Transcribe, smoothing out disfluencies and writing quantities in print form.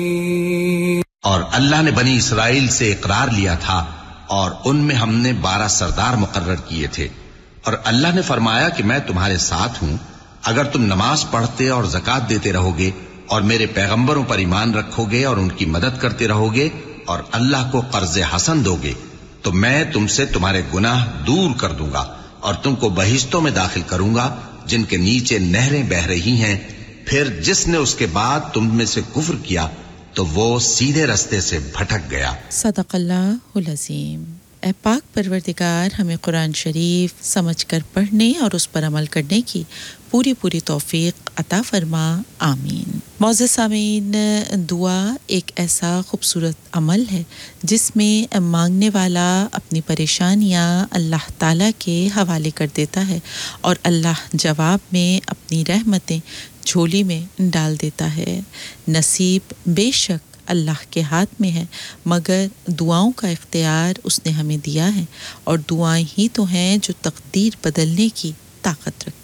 اور اللہ نے بنی اسرائیل سے اقرار لیا تھا اور ان میں ہم نے 12 سردار مقرر کیے تھے، اور اللہ نے فرمایا کہ میں تمہارے ساتھ ہوں اگر تم نماز پڑھتے اور زکوٰۃ دیتے رہو گے اور میرے پیغمبروں پر ایمان رکھو گے اور ان کی مدد کرتے رہو گے اور اللہ کو قرض حسن دو گے تو میں تم سے تمہارے گناہ دور کر دوں گا اور تم کو بہشتوں میں داخل کروں گا جن کے نیچے نہریں بہہ رہی ہیں۔ پھر جس نے اس کے بعد تم میں سے کفر کیا تو وہ سیدھے رستے سے بھٹک گیا۔ صدق اللہ العظیم۔ اے پاک پروردگار، ہمیں قرآن شریف سمجھ کر پڑھنے اور اس پر عمل کرنے کی پوری توفیق عطا فرما، آمین۔ معزز سامعین، دعا ایک ایسا خوبصورت عمل ہے جس میں مانگنے والا اپنی پریشانیاں اللہ تعالیٰ کے حوالے کر دیتا ہے اور اللہ جواب میں اپنی رحمتیں جھولی میں ڈال دیتا ہے۔ نصیب بے شک اللہ کے ہاتھ میں ہے، مگر دعاؤں کا اختیار اس نے ہمیں دیا ہے، اور دعائیں ہی تو ہیں جو تقدیر بدلنے کی طاقت رکھتی ہیں۔